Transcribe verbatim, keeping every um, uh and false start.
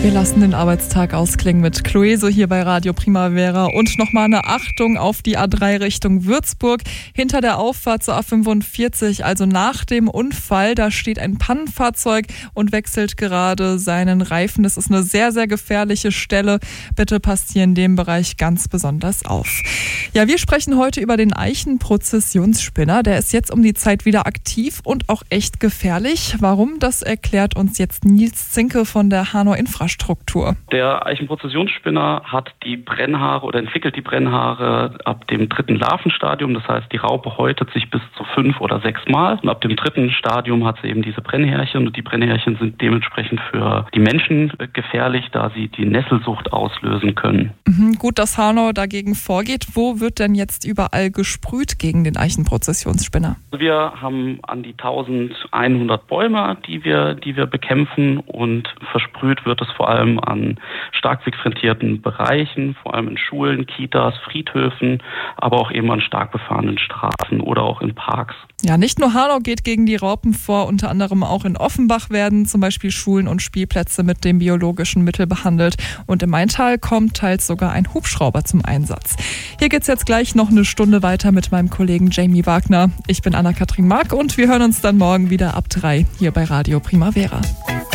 Wir lassen den Arbeitstag ausklingen mit Clueso hier bei Radio Primavera und nochmal eine Achtung auf die A drei Richtung Würzburg. Hinter der Auffahrt zur A fünfundvierzig, also nach dem Unfall, da steht ein Pannenfahrzeug und wechselt gerade seinen Reifen. Das ist eine sehr, sehr gefährliche Stelle. Bitte passt hier in dem Bereich ganz besonders auf. Ja, wir sprechen heute über den Eichenprozessionsspinner. Der ist jetzt um die Zeit wieder aktiv und auch echt gefährlich. Warum? Das erklärt uns jetzt Nils Zinke von der Hanau Infrastruktur. Der Eichenprozessionsspinner hat die Brennhaare oder entwickelt die Brennhaare ab dem dritten Larvenstadium. Das heißt, die Raupe häutet sich bis zu fünf oder sechs Mal. Und ab dem dritten Stadium hat sie eben diese Brennhärchen. Und die Brennhärchen sind dementsprechend für die Menschen gefährlich, da sie die Nesselsucht auslösen können. Mhm, gut, dass Hanau dagegen vorgeht. Wo wird denn jetzt überall gesprüht gegen den Eichenprozessionsspinner? Wir haben an die eintausendeinhundert Bäume, die wir, die wir bekämpfen, und versprüht wird es vor allem an stark frequentierten Bereichen, vor allem in Schulen, Kitas, Friedhöfen, aber auch eben an stark befahrenen Straßen oder auch in Parks. Ja, nicht nur Hanau geht gegen die Raupen vor, unter anderem auch in Offenbach werden zum Beispiel Schulen und Spielplätze mit dem biologischen Mittel behandelt. Und im Maintal kommt teils sogar ein Hubschrauber zum Einsatz. Hier geht's jetzt gleich noch eine Stunde weiter mit meinem Kollegen Jamie Wagner. Ich bin Anna-Kathrin Mark und wir hören uns dann morgen wieder ab drei hier bei Radio Primavera.